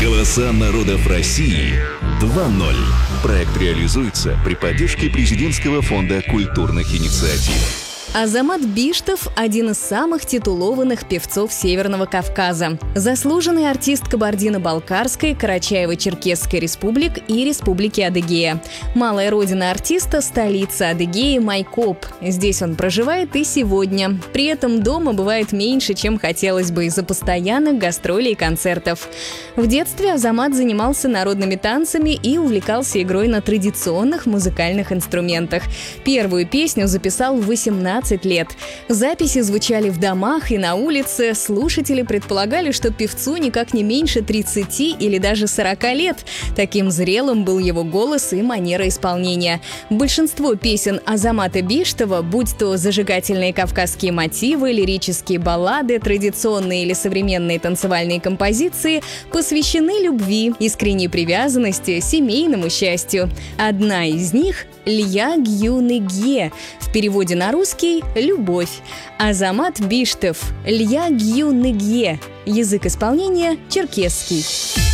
Голоса народов России 2.0. Проект реализуется при поддержке Президентского фонда культурных инициатив. Азамат Биштов – один из самых титулованных певцов Северного Кавказа. Заслуженный артист Кабардино-Балкарской, Карачаево-Черкесской республик и Республики Адыгея. Малая родина артиста – столица Адыгеи Майкоп. Здесь он проживает и сегодня. При этом дома бывает меньше, чем хотелось бы из-за постоянных гастролей и концертов. В детстве Азамат занимался народными танцами и увлекался игрой на традиционных музыкальных инструментах. Первую песню записал в 18 лет. Записи звучали в домах и на улице. Слушатели предполагали, что певцу никак не меньше 30 или даже 40 лет. Таким зрелым был его голос и манера исполнения. Большинство песен Азамата Биштова, будь то зажигательные кавказские мотивы, лирические баллады, традиционные или современные танцевальные композиции, посвящены любви, искренней привязанности, семейному счастью. Одна из них – «Лья Гюныге», в переводе на русский «Любовь». Азамат Биштов, «Лья Гюныге», язык исполнения черкесский.